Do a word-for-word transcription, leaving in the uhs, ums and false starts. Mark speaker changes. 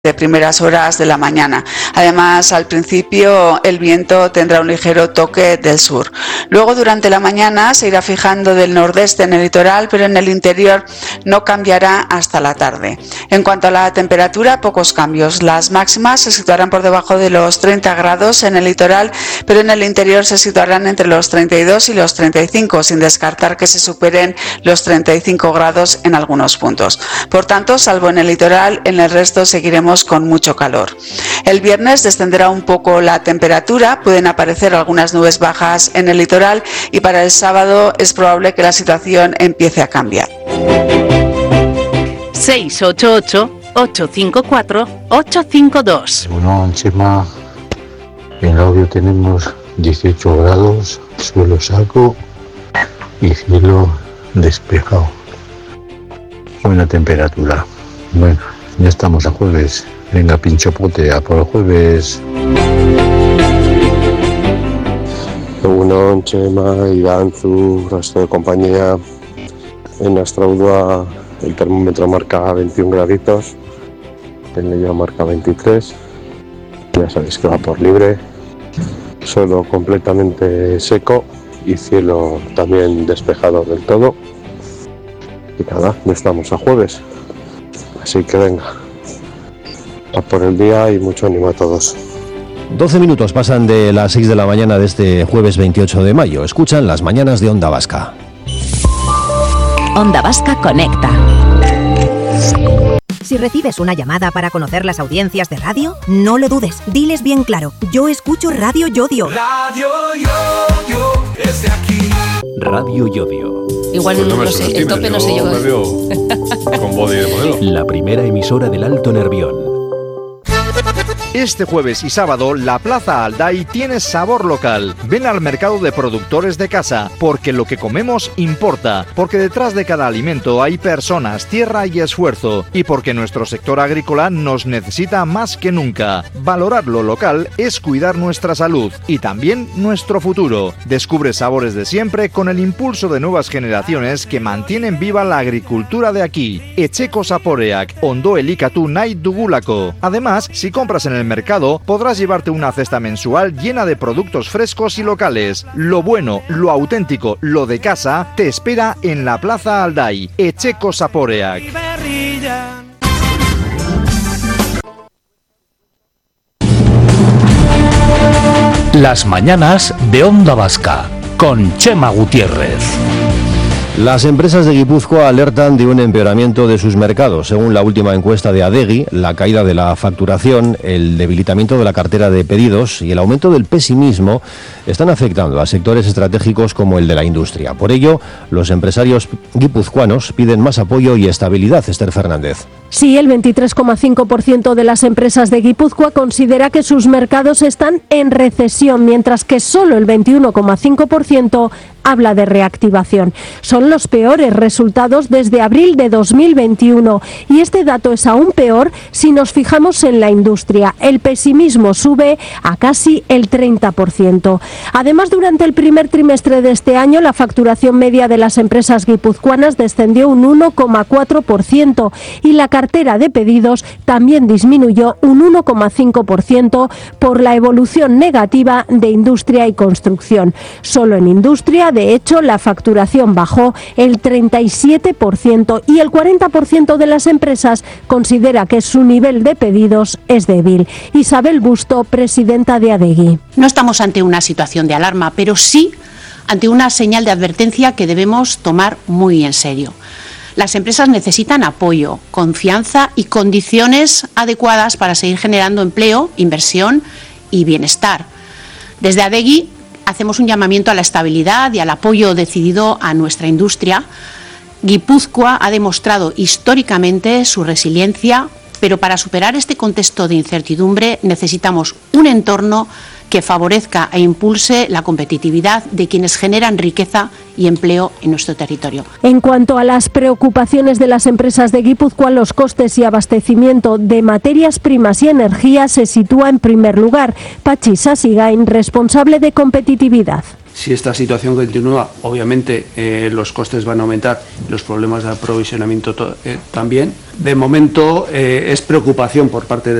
Speaker 1: de primeras horas de la mañana. Además, al principio el viento tendrá un ligero toque del sur. Luego, durante la mañana se irá fijando del nordeste en el litoral, pero en el interior no cambiará hasta la tarde. En cuanto a la temperatura, pocos cambios. Las máximas se situarán por debajo de los treinta grados en el litoral, pero en el interior se situarán entre los treinta y dos y los treinta y cinco, sin descartar que se superen los treinta y cinco grados en algunos puntos. Por tanto, salvo en el litoral, en el resto seguiremos con mucho calor. El viernes descenderá un poco la temperatura, pueden aparecer algunas nubes bajas en el litoral y para el sábado es probable que la situación empiece a cambiar.
Speaker 2: seis ocho ocho, ocho cinco cuatro, ocho cinco dos.
Speaker 3: Bueno, Chema, en audio tenemos dieciocho grados, suelo seco y cielo despejado. Buena temperatura. Bueno, ya estamos a jueves. Venga, pinchopote, a por el jueves.
Speaker 4: Egunon, Chema, Idanzu, resto de compañía. En Astraudua el termómetro marca veintiún graditos, en Leioa marca veintitrés. Ya sabéis que va por libre. Suelo completamente seco y cielo también despejado del todo. Y nada, ya estamos a jueves. Así que venga, a por el día y mucho ánimo a todos.
Speaker 5: doce minutos pasan de las seis de la mañana de este jueves veintiocho de mayo. Escuchan las mañanas de Onda Vasca.
Speaker 2: Onda Vasca Conecta.
Speaker 6: Si recibes una llamada para conocer las audiencias de radio, no lo dudes, diles bien claro: yo escucho Radio Yodio.
Speaker 7: Radio Yodio es de aquí.
Speaker 5: Radio Yodio.
Speaker 8: Igual pues no, no sé, el tope no sé yo.
Speaker 9: Me veo con body de modelo.
Speaker 5: La primera emisora del Alto Nervión.
Speaker 10: Este jueves y sábado, la Plaza Alday tiene sabor local. Ven al mercado de productores de casa, porque lo que comemos importa, porque detrás de cada alimento hay personas, tierra y esfuerzo, y porque nuestro sector agrícola nos necesita más que nunca. Valorar lo local es cuidar nuestra salud y también nuestro futuro. Descubre sabores de siempre con el impulso de nuevas generaciones que mantienen viva la agricultura de aquí. Etxeko Zaporeak, ondo elikatu nahi dugulako. Además, si compras en el mercado, podrás llevarte una cesta mensual llena de productos frescos y locales. Lo bueno, lo auténtico, lo de casa, te espera en la Plaza Alday. Etxeko Zaporeak.
Speaker 11: Las mañanas de Onda Vasca, con Chema Gutiérrez.
Speaker 5: Las empresas de Guipúzcoa alertan de un empeoramiento de sus mercados. Según la última encuesta de Adegi, la caída de la facturación, el debilitamiento de la cartera de pedidos y el aumento del pesimismo están afectando a sectores estratégicos como el de la industria. Por ello, los empresarios guipuzcoanos piden más apoyo y estabilidad. Esther Fernández.
Speaker 12: Sí, el veintitrés coma cinco por ciento de las empresas de Guipúzcoa considera que sus mercados están en recesión, mientras que solo el veintiuno coma cinco por ciento habla de reactivación. Son los peores resultados desde abril de dos mil veintiuno y este dato es aún peor si nos fijamos en la industria. El pesimismo sube a casi el treinta por ciento. Además, durante el primer trimestre de este año, la facturación media de las empresas guipuzcoanas descendió un uno coma cuatro por ciento y la cartera de pedidos también disminuyó un uno coma cinco por ciento por la evolución negativa de industria y construcción. Solo en industria, de hecho, la facturación bajó el treinta y siete por ciento y el cuarenta por ciento de las empresas considera que su nivel de pedidos es débil. Isabel Busto, presidenta de Adegi.
Speaker 13: No estamos ante una situación de alarma, pero sí ante una señal de advertencia que debemos tomar muy en serio. Las empresas necesitan apoyo, confianza y condiciones adecuadas para seguir generando empleo, inversión y bienestar. Desde Adegi hacemos un llamamiento a la estabilidad y al apoyo decidido a nuestra industria. Guipúzcoa ha demostrado históricamente su resiliencia, pero para superar este contexto de incertidumbre necesitamos un entorno que favorezca e impulse la competitividad de quienes generan riqueza y empleo en nuestro territorio.
Speaker 12: En cuanto a las preocupaciones de las empresas de Guipúzcoa, los costes y abastecimiento de materias primas y energía se sitúa en primer lugar. Pachi Sasigain, responsable de competitividad.
Speaker 14: Si esta situación continúa, obviamente eh, los costes van a aumentar, los problemas de aprovisionamiento eh, también. De momento eh, es preocupación por parte de